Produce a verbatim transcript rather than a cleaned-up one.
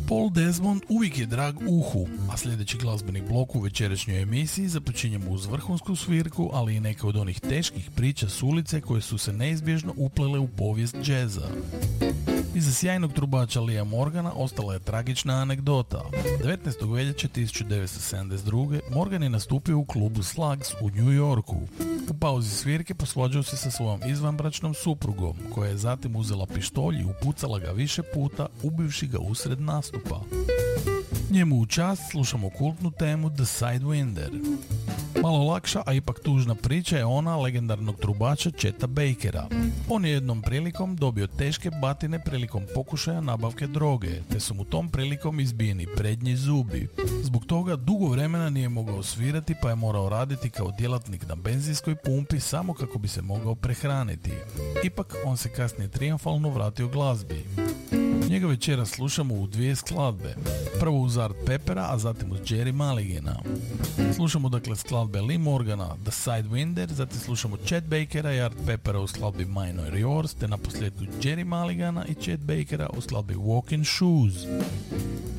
Paul Desmond uvijek je drag uhu, a sljedeći glazbeni blok u večerašnjoj emisiji započinjemo uz vrhunsku svirku, ali i neke od onih teških priča s ulice koje su se neizbježno uplele u povijest džeza. Iza sjajnog trubača Lea Morgana ostala je tragična anegdota. devetnaestog veljače tisuću devetsto sedamdeset druge. Morgan je nastupio u klubu Slugs u New Yorku. U pauzi svirke posvađao se sa svojom izvanbračnom suprugom, koja je zatim uzela pištolj i upucala ga više puta, ubivši ga usred nastupa. Njemu u čast slušamo kultnu temu The Sidewinder. Malo lakša, a ipak tužna priča je ona legendarnog trubača Cheta Bakera. On je jednom prilikom dobio teške batine prilikom pokušaja nabavke droge, te su mu tom prilikom izbijeni prednji zubi. Zbog toga dugo vremena nije mogao svirati, pa je morao raditi kao djelatnik na benzinskoj pumpi samo kako bi se mogao prehraniti. Ipak, on se kasnije trijumfalno vratio glazbi. Njega večera slušamo u dvije skladbe. Prvo uz Art Pepera, a zatim uz Jerry Mulligana. Slušamo dakle skladbe Lee Morgana, The Sidewinder, zatim slušamo Chet Bakera i Art Pepera u skladbi Mine or Yours, te naposljedku Jerry Mulligana i Chet Bakera u skladbi Walking Shoes.